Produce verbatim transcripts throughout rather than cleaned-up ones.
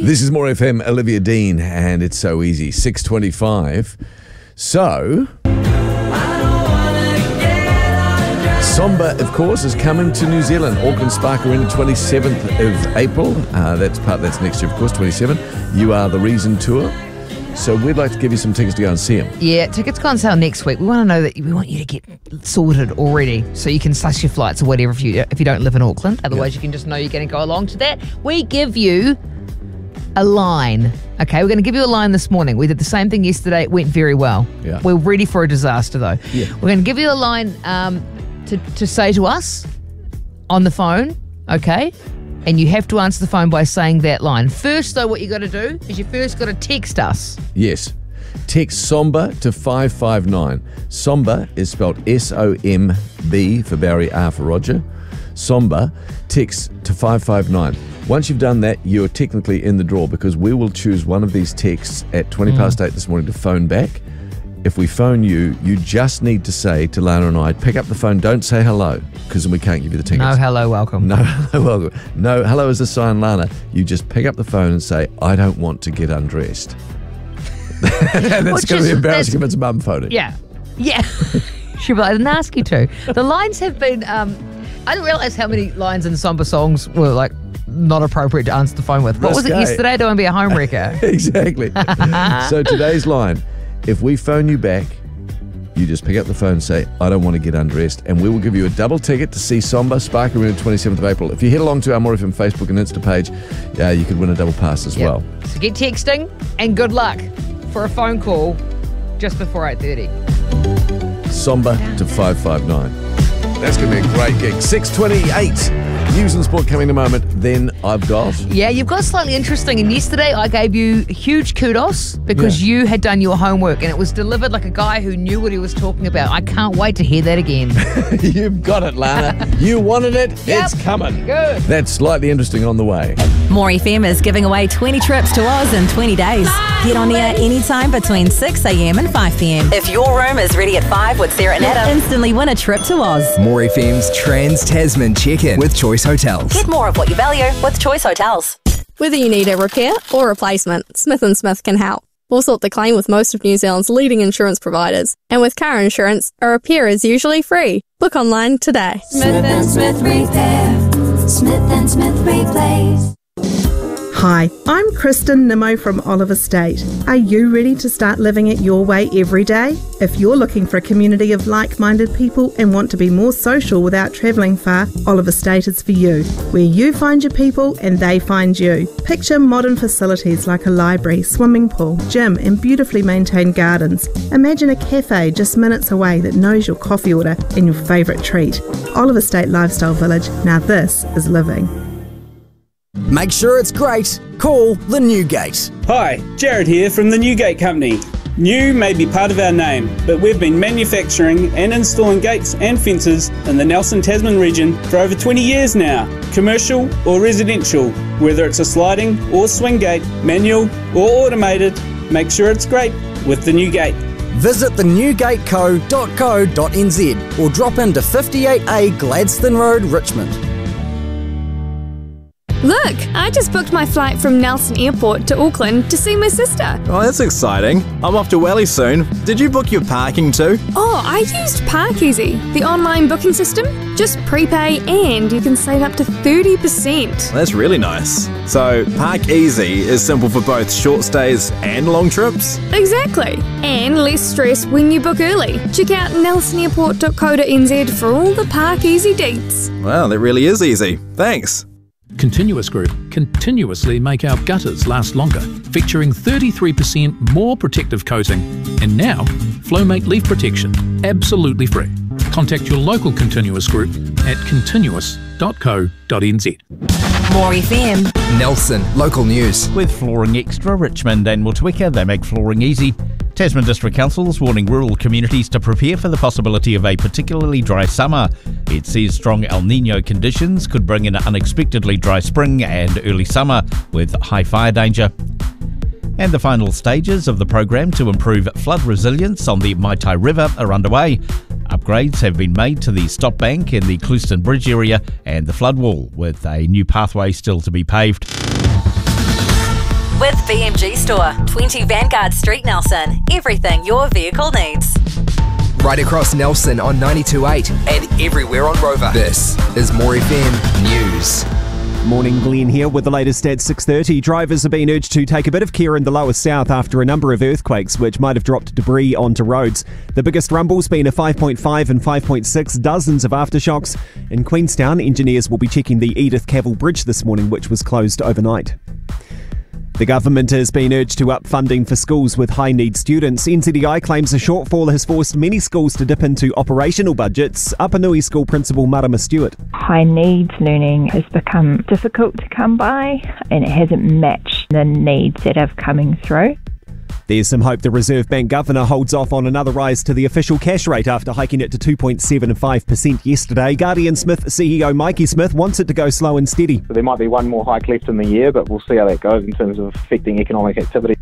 This is More F M, Olivia Dean, and it's so easy. six twenty-five. So, Somba, of course, is coming to New Zealand. Auckland Spark Arena, twenty-seventh of April. Uh, that's part. That's next year, of course, twenty-seven. You Are the Reason tour. So we'd like to give you some tickets to go and see him. Yeah, tickets go on sale next week. We want to know that we want you to get sorted already so you can suss your flights or whatever if you if you don't live in Auckland. Otherwise, yeah. You can just know you're going to go along to that. We give you a line. Okay, we're going to give you a line this morning. We did the same thing yesterday. It went very well. Yeah. We're ready for a disaster, though. Yeah. We're going to give you a line um, to, to say to us on the phone, okay? And you have to answer the phone by saying that line. First, though, what you got to do is you first got to text us. Yes. Text Somba to five five nine. Somba is spelled S O M B for Barry, R for Roger. Somba, text to five five nine. Once you've done that, you're technically in the draw because we will choose one of these texts at twenty mm. past eight this morning to phone back. If we phone you, you just need to say to Lana and I, pick up the phone, don't say hello, because then we can't give you the tickets. No hello, welcome. No hello, welcome. No hello is a sign, Lana. You just pick up the phone and say, I don't want to get undressed. That's going to be embarrassing if it's mum phoning. Yeah. Yeah. She'll be like, I didn't ask you to. The lines have been, um, I didn't realise how many lines in Somba songs were like not appropriate to answer the phone with. What was it yesterday? Don't want to be a homewrecker. Exactly. So today's line, if we phone you back, you just pick up the phone and say, I don't want to get undressed, and we will give you a double ticket to see Somba Spark Arena twenty-seventh of April. If you head along to our More F M Facebook and Insta page, uh, you could win a double pass as yep. well. So get texting and good luck for a phone call just before eight thirty. Somba to five five nine. That's going to be a great gig. six twenty-eight. News and sport coming in a moment. Then I've got... Yeah, you've got slightly interesting. And yesterday I gave you huge kudos because Yeah. you had done your homework and it was delivered like a guy who knew what he was talking about. I can't wait to hear that again. You've got it, Lana. You wanted it. Yep. It's coming. Good. That's slightly interesting on the way. More F M is giving away twenty trips to Oz in twenty days. Get on air anytime between six a.m. and five p.m. If your room is ready at five with Sarah and Adam, instantly win a trip to Oz. More F M's Trans-Tasman check-in with Choice Hotels. Get more of what you value with Choice Hotels. Whether you need a repair or replacement, Smith and Smith can help. We'll sort the claim with most of New Zealand's leading insurance providers. And with car insurance, a repair is usually free. Book online today. Smith and Smith Repair. Smith and Smith Replace. Hi, I'm Kristen Nimmo from Oliver State. Are you ready to start living it your way every day? If you're looking for a community of like-minded people and want to be more social without travelling far, Oliver State is for you. Where you find your people and they find you. Picture modern facilities like a library, swimming pool, gym and beautifully maintained gardens. Imagine a cafe just minutes away that knows your coffee order and your favourite treat. Oliver State Lifestyle Village. Now this is living. Make sure it's great. Call the Newgate. Hi, Jared here from the Newgate Company. New may be part of our name, but we've been manufacturing and installing gates and fences in the Nelson Tasman region for over twenty years now. Commercial or residential, whether it's a sliding or swing gate, manual or automated, make sure it's great with the Newgate. Visit the newgate co dot co dot n z or drop into fifty-eight A Gladstone Road, Richmond. Look, I just booked my flight from Nelson Airport to Auckland to see my sister. Oh, that's exciting. I'm off to Welly soon. Did you book your parking too? Oh, I used Parkeasy, the online booking system. Just prepay and you can save up to thirty percent. That's really nice. So, Park Easy is simple for both short stays and long trips? Exactly. And less stress when you book early. Check out nelson airport dot co dot n z for all the Parkeasy deets. Wow, that really is easy. Thanks. Continuous Group continuously make our gutters last longer, featuring thirty-three percent more protective coating. And now, Flowmate Leaf Protection, absolutely free. Contact your local Continuous Group at continuous dot co dot n z. More F M. Nelson, local news. With Flooring Extra, Richmond and Motueka, they make flooring easy. Tasman District Council is warning rural communities to prepare for the possibility of a particularly dry summer. It says strong El Nino conditions could bring in an unexpectedly dry spring and early summer with high fire danger. And the final stages of the program to improve flood resilience on the Maitai River are underway. Upgrades have been made to the stop bank in the Clouston Bridge area and the flood wall, with a new pathway still to be paved. With B M G Store, twenty Vanguard Street, Nelson. Everything your vehicle needs. Right across Nelson on ninety-two point eight and everywhere on Rover. This is More F M News. Morning, Glenn here with the latest at six thirty. Drivers are being urged to take a bit of care in the lower south after a number of earthquakes which might have dropped debris onto roads. The biggest rumbles being a five point five and five point six, dozens of aftershocks. In Queenstown, engineers will be checking the Edith Cavell Bridge this morning, which was closed overnight. The government has been urged to up funding for schools with high-need students. N Z D I claims a shortfall has forced many schools to dip into operational budgets. Apanui School Principal Marama Stewart. High needs learning has become difficult to come by and it hasn't matched the needs that have coming through. There's some hope the Reserve Bank Governor holds off on another rise to the official cash rate after hiking it to two point seven five percent yesterday. Guardian Smith C E O Mikey Smith wants it to go slow and steady. So there might be one more hike left in the year, but we'll see how that goes in terms of affecting economic activity.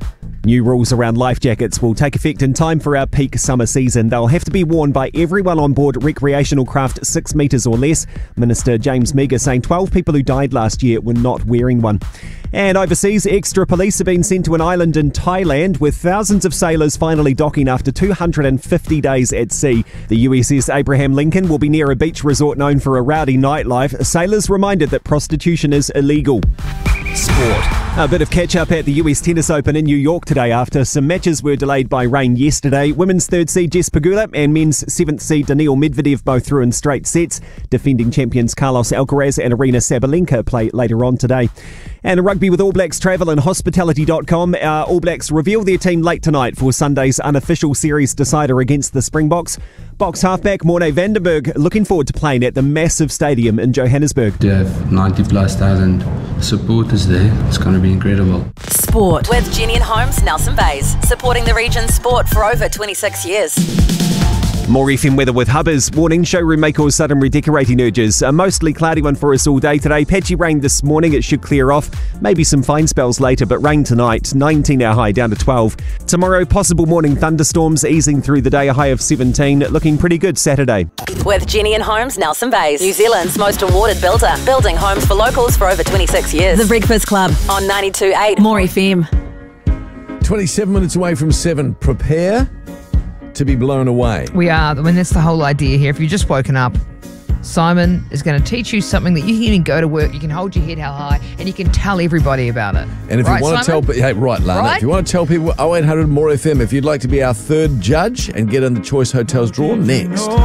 New rules around life jackets will take effect in time for our peak summer season. They'll have to be worn by everyone on board recreational craft six metres or less. Minister James Meagher saying twelve people who died last year were not wearing one. And overseas, extra police have been sent to an island in Thailand with thousands of sailors finally docking after two hundred fifty days at sea. The U S S Abraham Lincoln will be near a beach resort known for a rowdy nightlife. Sailors reminded that prostitution is illegal. Sport. A bit of catch-up at the U S Tennis Open in New York today after some matches were delayed by rain yesterday. Women's third seed Jess Pegula and men's seventh seed Daniil Medvedev both through in straight sets. Defending champions Carlos Alcaraz and Arina Sabalenka play later on today. And rugby with All Blacks Travel and Hospitality dot com. Our All Blacks reveal their team late tonight for Sunday's unofficial series decider against the Springboks. Box halfback Morne Vandenberg looking forward to playing at the massive stadium in Johannesburg. They have ninety plus thousand supporters there. It's going to be incredible. Sport with Jenny and Holmes, Nelson Bays, supporting the region's sport for over twenty-six years. More F M weather with Hubbers. Warning, showroom may cause sudden redecorating urges. A mostly cloudy one for us all day today. Patchy rain this morning, it should clear off. Maybe some fine spells later, but rain tonight. nineteen our high, down to twelve. Tomorrow, possible morning thunderstorms easing through the day, a high of seventeen. Looking pretty good Saturday. With Jenny and Holmes, Nelson Bays, New Zealand's most awarded builder. Building homes for locals for over twenty-six years. The Breakfast Club on ninety-two point eight More F M. twenty-seven minutes away from seven. Prepare to be blown away. We are. I mean, that's the whole idea here. If you've just woken up, Simon is going to teach you something that you can even go to work, you can hold your head held high, and you can tell everybody about it. And if right, you want Simon? to tell, hey, right, Lana, Right? if you want to tell people oh eight hundred More F M, if you'd like to be our third judge and get in the Choice Hotels draw next.